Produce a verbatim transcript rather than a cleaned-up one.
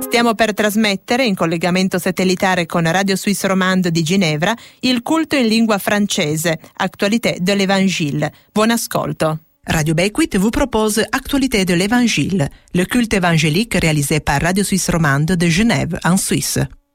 Stiamo per trasmettere, in collegamento satellitare con Radio Suisse Romande di Ginevra, il culto in lingua francese, Actualité de l'Évangile. Buon ascolto. Radio Becquith vous propose Actualité de l'Évangile, le culte évangélique réalisé par Radio Suisse Romande de Genève, en Suisse.